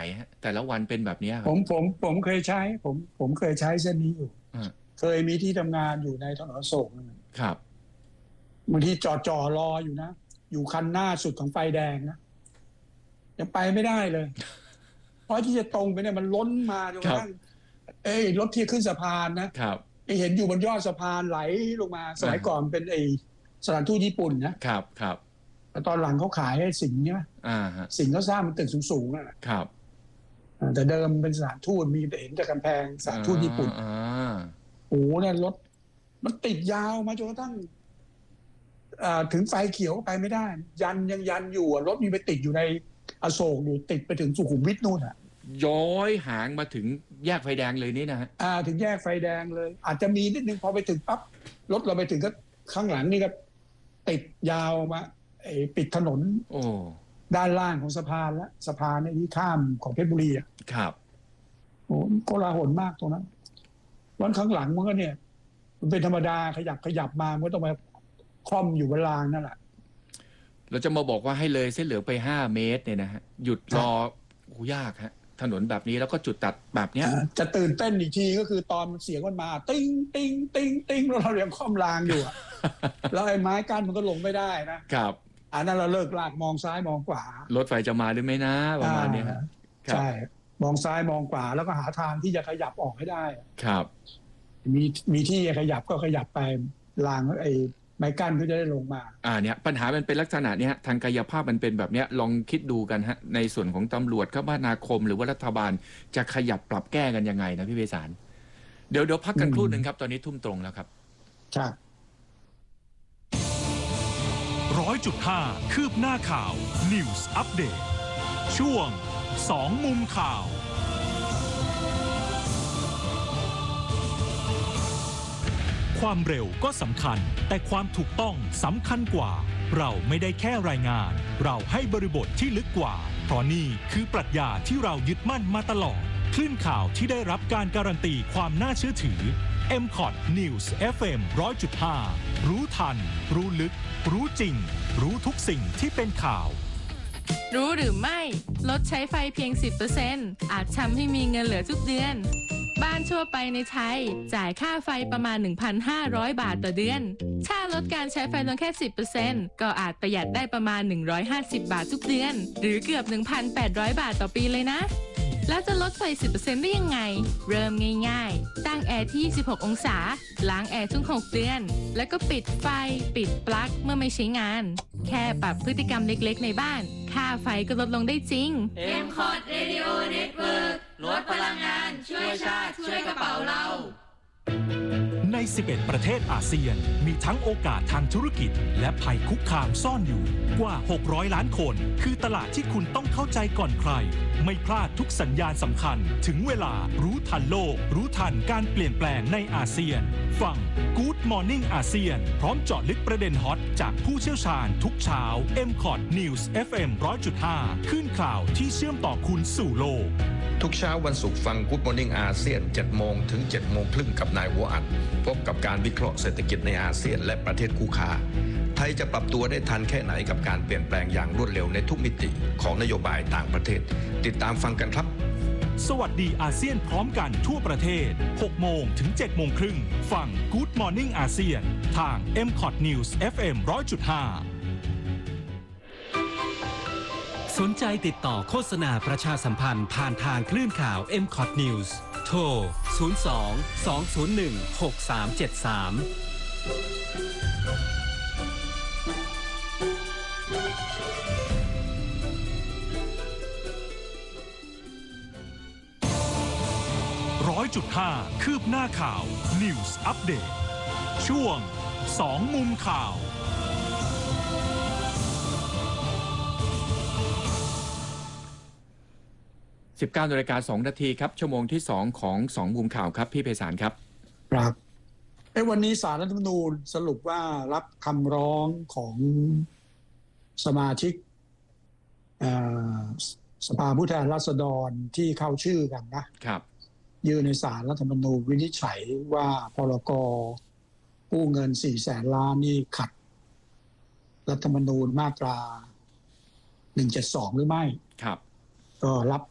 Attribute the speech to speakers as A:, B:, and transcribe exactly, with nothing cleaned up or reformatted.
A: ฮะแต่ละวันเป็นแบบนี้
B: ผมผมผมเคยใช้ผมผมเคยใช้เส้นนี้อยู่เคยมีที่ทำงานอยู่ในถนนอโศก
A: ครับ
B: บางทีจอดจอรออยู่นะอยู่คันหน้าสุดของไฟแดงนะยังไปไม่ได้เลยเพราะที่จะตรงไปเนี่ยมันล้นมาจนกระทั่งเอ้ยรถที่ขึ้นสะพานนะครับเห็นอยู่บนยอดสะพานไหลลงมาสมัยก่อนเป็นไอสถานทูตญี่ปุ่นนะครับ
A: ครับ
B: แต่ตอนหลังเขาขายให้สิงห์เนี่ยสิงห์เขาสร้างมันตึกสูงๆอ่ะ
A: ครับ
B: แต่เดิมเป็นสถานทูตมีแต่เห็นแต่กำแพงสถานทูตญี่ปุ่นโอ้เนี่ยรถมันติดยาวมาจนกระทั่งถึงไฟเขียวไปไม่ได้ยันยังยันอยู่รถมีไปติดอยู่ในอโศกอยู่ติดไปถึงสุขุมวิทนู่นอ่ะ
A: ย้อยหางมาถึงแยกไฟแดงเลยนี่นะฮะ
B: อ่าถึงแยกไฟแดงเลยอาจจะมีนิดนึงพอไปถึงปั๊บรถเราไปถึงก็ข้างหลังนี่ก็ติดยาวมาไอ้ปิดถนน
A: โอ้
B: ด้านล่างของสะพานและสะพานที่ข้ามของเพชรบุรีอ่ะ
A: ครับ
B: โอ้โกลาหลมากตรงนั้นวันข้างหลังมันก็เนี่ยมันเป็นธรรมดาขยับขยับมามันก็ต้องมาคล่อมอยู่บนรางนั่นแหละ
A: เราจะมาบอกว่าให้เลยเส้นเหลืองไปห้าเมตรเนี่ยนะฮะหยุดรอโอ้ยากฮะถนนแบบนี้แล้วก็จุดตัดแบบเนี้ย
B: จะตื่นเต้นอีกทีก็คือตอนเสียงมันมาติ้งติ้งติ้งติ้งแล้วเรายังคล่อมรางอยู่แล้วไอ้ไม้กั้นมันก็ลงไม่ได้นะครับอันนั้นเราเลิกลากมองซ้ายมองขวาร
A: ถไฟจะมาหรือไม่นะประมาณนี้
B: ใช่มองซ้ายมองขวาแล้วก็หาทางที่จะขยับออกให้ได้
A: ครับ
B: มีมีที่จะขยับก็ขยับไปรางไอ้ไม้กั้นก็จะได้ลงมา
A: อ่าเนี่ยปัญหามันเป็นลักษณะเนี้ยทางกายภาพมันเป็นแบบเนี้ยลองคิดดูกันฮะในส่วนของตำรวจคมนาคมหรือว่ารัฐบาลจะขยับปรับแก้กันยังไงนะพี่เวสารเดี๋ยวเดี๋ยวพักกันครู่หนึ่งครับตอนนี้ทุ่มตรงแล้วครับ
B: ครับ
C: ร้อยจุดห้าคืบหน้าข่าว News Update ช่วงสองมุมข่าวความเร็วก็สำคัญแต่ความถูกต้องสำคัญกว่าเราไม่ได้แค่รายงานเราให้บริบทที่ลึกกว่าเพราะนี่คือปรัชญาที่เรายึดมั่นมาตลอดคลื่นข่าวที่ได้รับการการันตีความน่าเชื่อถือ เอ็ม คอท News เอฟ เอ็ม หนึ่งร้อยจุดห้า รู้ทันรู้ลึกรู้จริงรู้ทุกสิ่งที่เป็นข่าว
D: รู้หรือไม่ลดใช้ไฟเพียง สิบเปอร์เซ็นต์ อาจทำให้มีเงินเหลือทุกเดือนบ้านทั่วไปในไทยจ่ายค่าไฟประมาณ หนึ่งพันห้าร้อย บาทต่อเดือนถ้าลดการใช้ไฟลงแค่ สิบเปอร์เซ็นต์ ก็อาจประหยัดได้ประมาณ หนึ่งร้อยห้าสิบ บาททุกเดือนหรือเกือบ หนึ่งพันแปดร้อย บาทต่อปีเลยนะแล้วจะลดไฟ สิบเปอร์เซ็นต์ ได้ยังไงเริ่มง่ายๆตั้งแอร์ที่ยี่สิบหกองศาล้างแอร์ทุกหกเดือนแล้วก็ปิดไฟปิดปลั๊กเมื่อไม่ใช้งานแค่ปรับพฤติกรรมเล็กๆในบ้านค่าไฟก็ลดลงได้จริง
E: เอ็ม คอท Radio Network ลดพลังงานช่วยชาติช่วยกระเป๋าเรา
C: ในสิบเอ็ดประเทศอาเซียนมีทั้งโอกาสทางธุรกิจและภัยคุกคามซ่อนอยู่กว่าหกร้อยล้านคนคือตลาดที่คุณต้องเข้าใจก่อนใครไม่พลาดทุกสัญญาณสำคัญถึงเวลารู้ทันโลกรู้ทันการเปลี่ยนแปลงในอาเซียนฟัง Good Morning อาเซียนพร้อมเจาะลึกประเด็นฮอตจากผู้เชี่ยวชาญทุกเช้า เอ็ม คอท News เอฟ เอ็ม หนึ่งร้อยจุดห้า คลื่นข่าวที่เชื่อมต่อคุณสู่โลก
F: ทุกเช้าวันศุกร์ฟัง Good Morning อาเซียน เจ็ดโมงถึง เจ็ดโมงครึ่งกับนายหัวอัดพบกับการวิเคราะห์เศรษฐกิจในอาเซียนและประเทศคู่ค้าไทยจะปรับตัวได้ทันแค่ไหนกับการเปลี่ยนแปลงอย่างรวดเร็วในทุกมิติของนโยบายต่างประเทศติดตามฟังกันครับ
C: สวัสดีอาเซียนพร้อมกันทั่วประเทศ หกโมงถึง เจ็ดโมงครึ่งฟัง Good Morning อาเซียนทาง เอ็ม คอท News เอฟ เอ็ม หนึ่งร้อยจุดห้า
G: สนใจติดต่อโฆษณาประชาสัมพันธ์ผ่านทางคลื่นข่าว เอ็ม คอท News โทร ศูนย์ สอง สอง ศูนย์ หนึ่ง หก สาม เจ็ด สาม
C: ร้อยจุดห้า คืบหน้าข่าว News Update ช่วงสองมุมข่าว
A: สิบเก้านาฬิกาสองนาทีครับชั่วโมงที่สองของสองมุมข่าวครับพี่ไพศาลครับ
B: ครับไอ้วันนี้ศาลรัฐธรรมนูญสรุปว่ารับคำร้องของสมาชิกสภาผู้แทนราษฎรที่เข้าชื่อกันนะครับยื่นในศาลรัฐธรรมนูญวินิจฉัยว่าพรก.กู้เงินสี่แสนล้านนี่ขัดรัฐธรรมนูญมาตราหนึ่งเจ็ดสองหรือไม่
A: ครับ
B: ก็รับ